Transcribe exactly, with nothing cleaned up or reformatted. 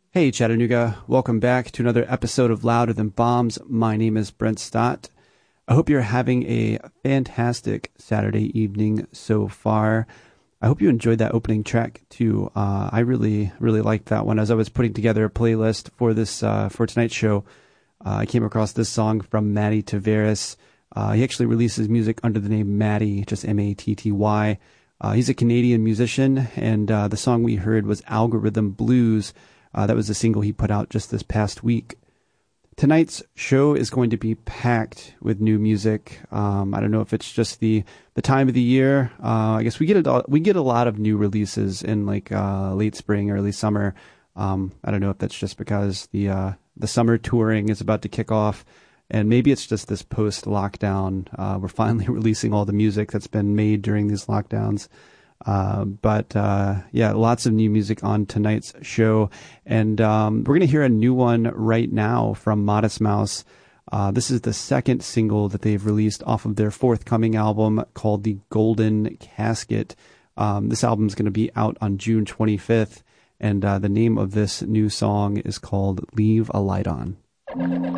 Hey Chattanooga, welcome back to another episode of Louder Than Bombs. My name is Brent Stott. I hope you're having a fantastic Saturday evening so far. I hope you enjoyed that opening track too. Uh, I really, really liked that one. As I was putting together a playlist for this uh, for tonight's show, uh, I came across this song from Matty Tavares. Uh, he actually releases music under the name Matty, just M A T T Y. Uh, he's a Canadian musician, and uh, the song we heard was Algorithm Blues. Uh, that was the single he put out just this past week. Tonight's show is going to be packed with new music. Um, I don't know if it's just the, the time of the year. Uh, I guess we get a we get a lot of new releases in like uh, late spring, early summer. Um, I don't know if that's just because the uh, the summer touring is about to kick off, and maybe it's just this post lockdown. Uh, we're finally releasing all the music that's been made during these lockdowns. Uh, but, uh, yeah, lots of new music on tonight's show. And, um, we're going to hear a new one right now from Modest Mouse. Uh, this is the second single that they've released off of their forthcoming album called The Golden Casket. Um, this album is going to be out on June twenty-fifth. And, uh, the name of this new song is called Leave a Light On.